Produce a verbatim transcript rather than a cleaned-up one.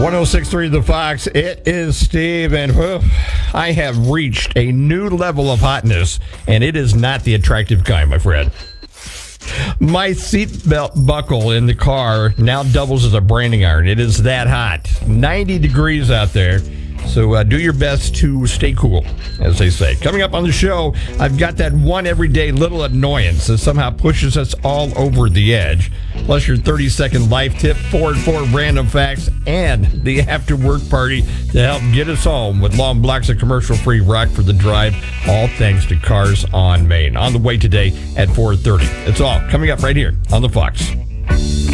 oh six point three The Fox. It is Steve, and whew, I have reached a new level of hotness, and it is not the attractive kind, my friend. My seatbelt buckle in the car now doubles as a branding iron. It is that hot. ninety degrees out there. So uh, do your best to stay cool, as they say. Coming up on the show, I've got that one everyday little annoyance that somehow pushes us all over the edge. Plus your thirty-second life tip, four and four random facts, and the after-work party to help get us home with long blocks of commercial-free rock for the drive, all thanks to Cars on Main. On the way today at four thirty. It's all coming up right here on The Fox.